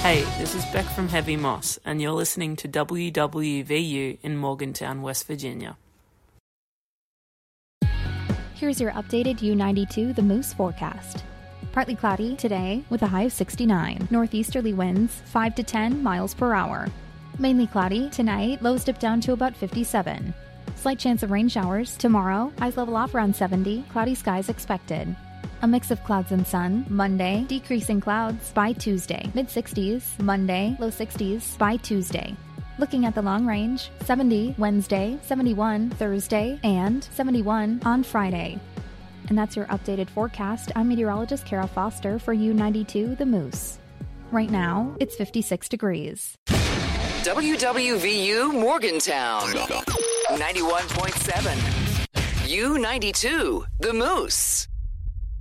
Hey, this is Beck from Heavy Moss, and you're listening to WWVU in Morgantown, West Virginia. Here's your updated U92 The Moose forecast. Partly cloudy today with a high of 69. Northeasterly winds 5 to 10 miles per hour. Mainly cloudy tonight, lows dip down to about 57. Slight chance of rain showers tomorrow, highs level off around 70, cloudy skies expected. A mix of clouds and sun. Monday, decreasing clouds by Tuesday. Mid-60s. Monday, low 60s by Tuesday. Looking at the long range, 70 Wednesday, 71 Thursday, and 71 on Friday. And that's your updated forecast. I'm meteorologist Kara Foster for U92 The Moose. Right now, it's 56 degrees. WWVU Morgantown 91.7. U92 The Moose.